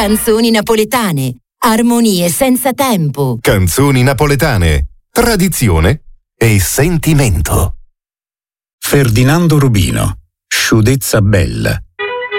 Canzoni napoletane, armonie senza tempo. Canzoni napoletane, tradizione e sentimento. Ferdinando Rubino, Sciudezza bella.